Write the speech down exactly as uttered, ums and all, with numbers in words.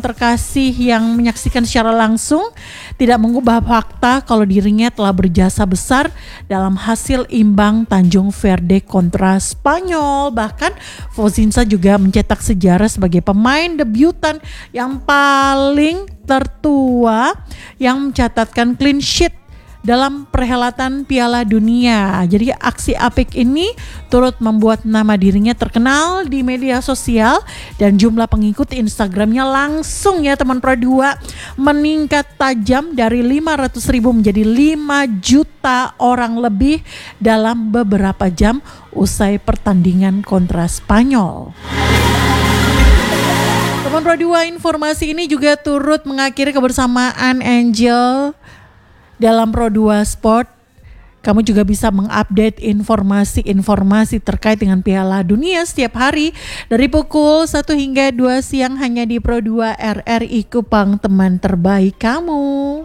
yang terkasih yang menyaksikan secara langsung tidak mengubah fakta kalau dirinya telah berjasa besar dalam hasil imbang Tanjung Verde kontra Spanyol. Bahkan Fosinsa juga mencetak sejarah sebagai pemain debutan yang paling tertua yang mencatatkan clean sheet dalam perhelatan Piala Dunia. Jadi aksi apik ini turut membuat nama dirinya terkenal di media sosial dan jumlah pengikut Instagramnya langsung ya teman Pro dua meningkat tajam dari lima ratus ribu menjadi lima juta orang lebih dalam beberapa jam usai pertandingan kontra Spanyol. Teman Pro dua, informasi ini juga turut mengakhiri kebersamaan Angel dalam Pro dua Sport. Kamu juga bisa mengupdate informasi-informasi terkait dengan Piala Dunia setiap hari dari pukul satu hingga dua siang hanya di Pro dua R R I Kupang, teman terbaik kamu.